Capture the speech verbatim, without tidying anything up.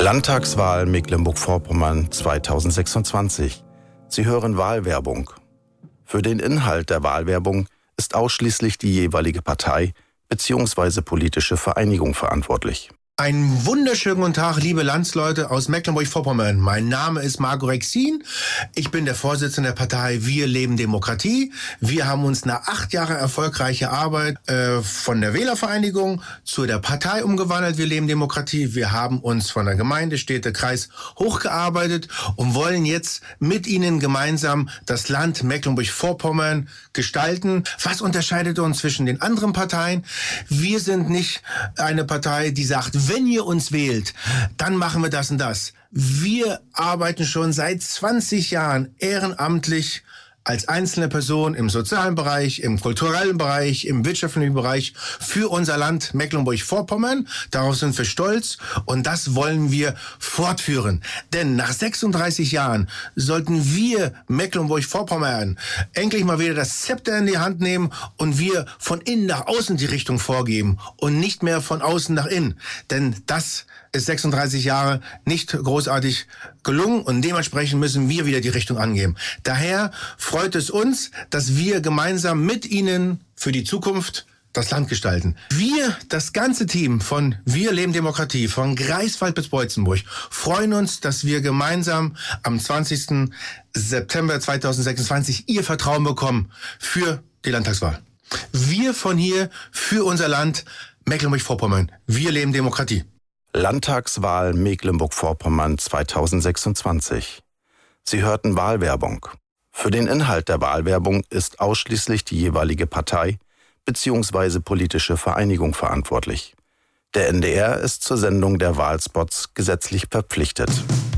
Landtagswahl Mecklenburg-Vorpommern zweitausendsechsundzwanzig. Sie hören Wahlwerbung. Für den Inhalt der Wahlwerbung ist ausschließlich die jeweilige Partei bzw. politische Vereinigung verantwortlich. Einen wunderschönen guten Tag, liebe Landsleute aus Mecklenburg-Vorpommern. Mein Name ist Marco Rexin. Ich bin der Vorsitzende der Partei Wir leben Demokratie. Wir haben uns nach acht Jahren erfolgreicher Arbeit äh, von der Wählervereinigung zu der Partei umgewandelt. Wir leben Demokratie. Wir haben uns von der Gemeinde, Städte, Kreis hochgearbeitet und wollen jetzt mit Ihnen gemeinsam das Land Mecklenburg-Vorpommern gestalten. Was unterscheidet uns zwischen den anderen Parteien? Wir sind nicht eine Partei, die sagt, wenn ihr uns wählt, dann machen wir das und das. Wir arbeiten schon seit zwanzig Jahren ehrenamtlich als einzelne Person im sozialen Bereich, im kulturellen Bereich, im wirtschaftlichen Bereich für unser Land Mecklenburg-Vorpommern. Darauf sind wir stolz und das wollen wir fortführen. Denn nach sechsunddreißig Jahren sollten wir Mecklenburg-Vorpommern endlich mal wieder das Zepter in die Hand nehmen und wir von innen nach außen die Richtung vorgeben und nicht mehr von außen nach innen. Denn das ist sechsunddreißig Jahre nicht großartig gelungen und dementsprechend müssen wir wieder die Richtung angeben. Daher freut es uns, dass wir gemeinsam mit Ihnen für die Zukunft das Land gestalten. Wir, das ganze Team von Wir leben Demokratie, von Greifswald bis Beutzenburg, freuen uns, dass wir gemeinsam am zwanzigsten September zweitausendsechsundzwanzig Ihr Vertrauen bekommen für die Landtagswahl. Wir von hier für unser Land Mecklenburg-Vorpommern. Wir leben Demokratie. Landtagswahl Mecklenburg-Vorpommern zweitausendsechsundzwanzig. Sie hörten Wahlwerbung. Für den Inhalt der Wahlwerbung ist ausschließlich die jeweilige Partei bzw. politische Vereinigung verantwortlich. Der N D R ist zur Sendung der Wahlspots gesetzlich verpflichtet.